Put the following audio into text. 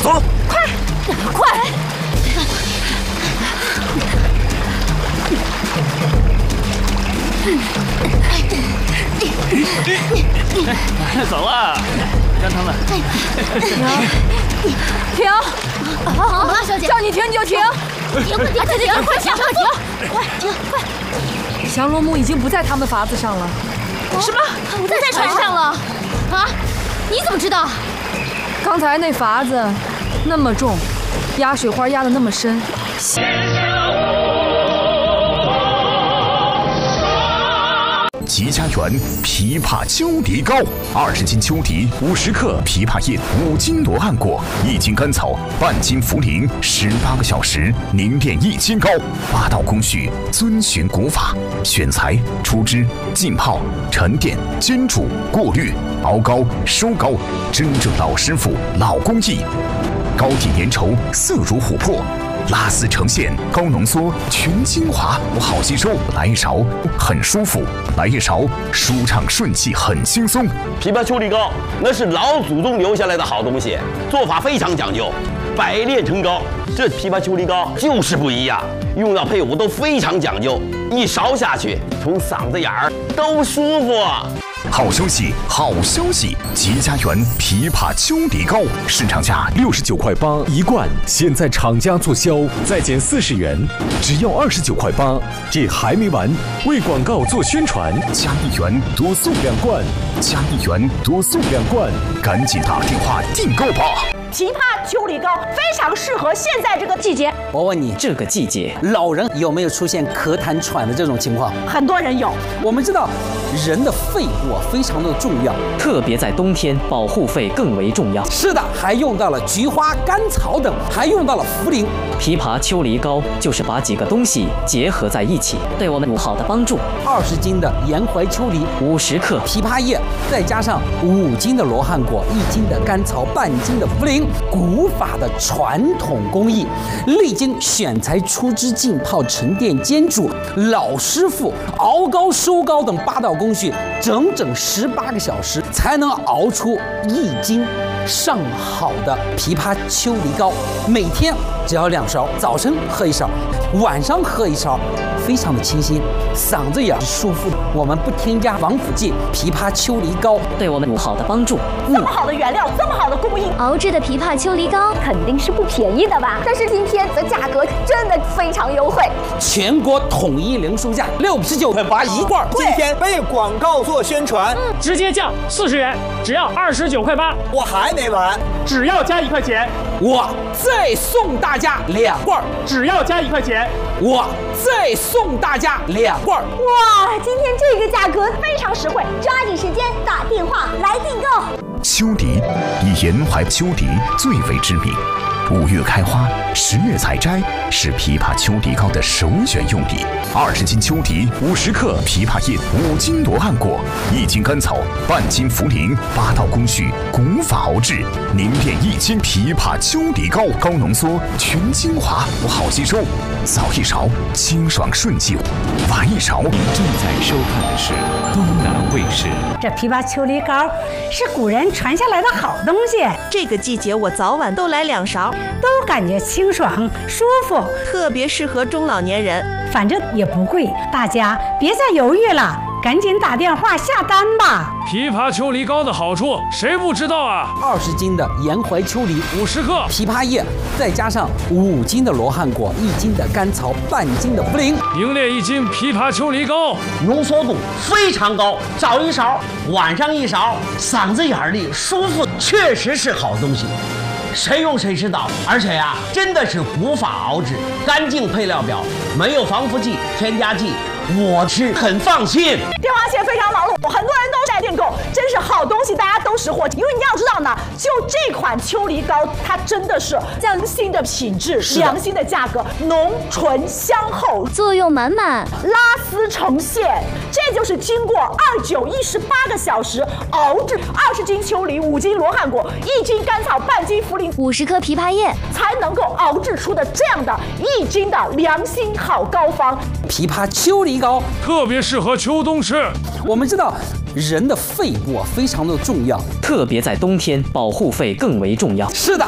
走了， 快！ 走了，让他们。 停！ 好，小姐， 叫你停你就停！ 停！快停！快停！快！ 降龙木已经不在他们筏子上了。 什么？不在船上了？啊？你怎么知道？ 刚才那筏子那么重，压水花压得那么深。 吉家园枇杷秋梨膏，20斤秋梨，50克枇杷叶，5斤罗汉果，1斤甘草，半斤茯苓，18个小时凝炼1斤膏。8道工序遵循古法，选材、出汁、浸泡、沉淀、煎煮、过滤、熬膏、收膏，真正老师傅、老工艺。膏体粘稠，色如琥珀。拉丝呈现，高浓缩，全精华，好吸收。来一勺，很舒服；来一勺，舒畅顺气，很轻松。 枇杷秋梨膏那是老祖宗留下来的好东西，做法非常讲究，百炼成膏。这枇杷秋梨膏就是不一样，用药配伍都非常讲究，一勺下去，从嗓子眼儿都舒服。 好消息，好消息！吉家园枇杷秋梨膏市场价69.8块1罐，现在厂家促销再减40元，只要29.8块。这还没完，为广告做宣传，加1元多送2罐，加1元多送2罐，赶紧打电话订购吧！ 枇杷秋梨膏非常适合现在这个季节。 我问你，这个季节老人有没有出现咳痰喘的这种情况？ 很多人有。 我们知道，人的肺部非常的重要， 特别在冬天，保护肺更为重要。 是的，还用到了菊花、甘草等，还用到了茯苓。 枇杷秋梨膏就是把几个东西结合在一起，对我们有好的帮助。 20斤的沿淮秋梨 ，50克枇杷叶，再加上5斤的罗汉果，1斤的甘草，半斤的茯苓。古法的传统工艺，历经选材、出汁、浸泡、沉淀、煎煮，老师傅熬膏、收膏等8道工序，整整18个小时才能熬出1斤上好的枇杷秋梨膏。每天只要2勺，早晨喝1勺，晚上喝1勺，非常的清新，嗓子眼舒服。我们不添加防腐剂，枇杷秋梨膏对我们有好的帮助。 这么好的原料，这么好的工艺， 熬制的枇杷秋梨膏肯定是不便宜的吧？但是今天的价格真的非常优惠， 全国统一零售价69.8块1罐。 今天为广告做宣传， 直接降40元，只要29.8块。 我还没完， 只要加1块钱， 我再送大家2罐； 只要加1块钱， 我再送大家2罐。 哇，今天这个价格非常实惠，抓紧时间打电话来订购。 秋梨以沿淮秋梨最为知名，5月开花，10月采摘，是枇杷秋梨膏的首选用地。20斤秋梨，50克枇杷叶，5斤罗汉果，1斤甘草，半斤茯苓，8道工序，古法熬制，凝炼1斤枇杷秋梨膏，高浓缩，全精华，好吸收。早1勺，清爽顺气；晚1勺。 你正在收看的是东南卫视。 这枇杷秋梨膏是古人传下来的好东西， 这个季节我早晚都来2勺， 都感觉清爽舒服， 特别适合中老年人。 反正也不贵，大家别再犹豫了，赶紧打电话下单吧。 枇杷秋梨膏的好处谁不知道啊 ？20斤的沿淮秋梨 ，50克枇杷叶，再加上5斤的罗汉果，1斤的甘草，半斤的茯苓， 凝炼1斤枇杷秋梨膏， 浓缩度非常高，早1勺，晚上1勺，嗓子眼里舒服，确实是好东西。谁用谁知道，而且呀，真的是古法熬制，干净配料表，没有防腐剂、添加剂，我是很放心。 电话线非常忙碌，很多人都在订购，真是好东西，大家都识货。因为你要知道呢，就这款秋梨膏，它真的是良心的品质，良心的价格，浓醇香厚， 作用满满， 拉丝呈现，这就是经过29、18个小时熬制，20斤秋梨，5斤罗汉果，1斤甘草，半斤茯苓 ，50克枇杷叶， 才能够熬制出的这样的1斤的良心好膏方。 枇杷秋梨膏特别适合秋冬吃。 我们知道，人的肺部非常的重要， 特别在冬天，保护肺更为重要。 是的。